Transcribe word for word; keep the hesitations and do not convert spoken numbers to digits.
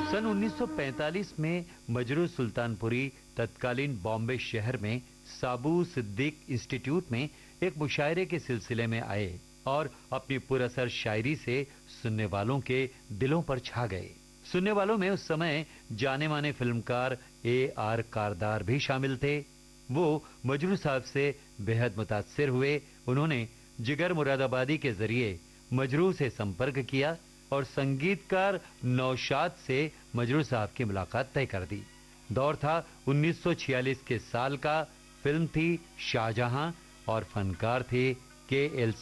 सन उन्नीस सौ पैंतालीस में मजरू सुल्तानपुरी तत्कालीन बॉम्बे शहर में साबू सिद्दीक इंस्टीट्यूट में एक मुशायरे के सिलसिले में आए और अपनी पुरअसर शायरी से सुनने वालों के दिलों पर छा गए। सुनने वालों में उस समय जाने माने फिल्मकार ए आर कारदार भी शामिल थे। वो मजरू साहब से बेहद मुतासिर हुए। उन्होंने जिगर मुरादाबादी के जरिए मजरू से संपर्क किया और संगीतकार नौशाद से मजरू साहब की मुलाकात तय कर दी। दौर था उन्नीस सौ छियालीस के साल का। फिल्म थी शाहजहां और फनकार थे के एल